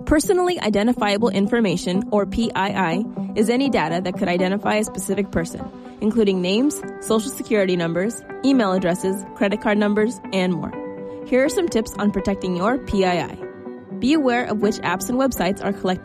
Personally identifiable information, or PII, is any data that could identify a specific person, including names, social security numbers, email addresses, credit card numbers, and more. Here are some tips on protecting your PII. Be aware of which apps and websites are collecting